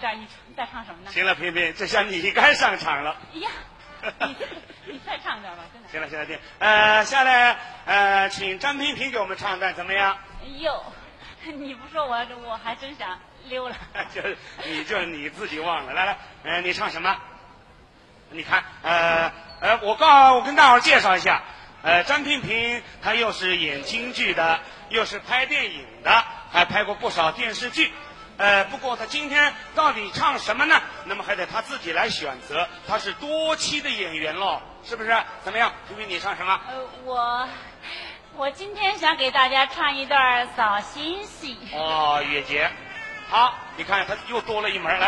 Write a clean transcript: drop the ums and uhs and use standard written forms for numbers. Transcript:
点，你再唱什么呢？ 行了，萍萍，这下你该上场了。 哎呀，你再唱点吧，真的。 行了，行了，行。下来请张萍萍给我们唱段怎么样？ 哟，你不说我还真想溜了。 就是你自己忘了。来，你唱什么？你看，我跟大伙儿介绍一下，张萍萍她又是演京剧的，又是拍电影的，还拍过不少电视剧。不过她今天到底唱什么呢？那么还得她自己来选择。她是多期的演员喽，是不是？怎么样，萍萍，你唱什么？ 我今天想给大家唱一段扫心戏。 哦，月姐，好，你看她又多了一门来。